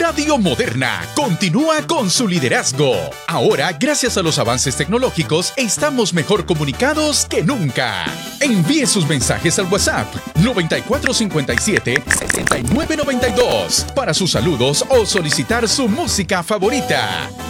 Radio Moderna continúa con su liderazgo. Ahora, gracias a los avances tecnológicos, estamos mejor comunicados que nunca. Envíe sus mensajes al WhatsApp 9457-6992 para sus saludos o solicitar su música favorita.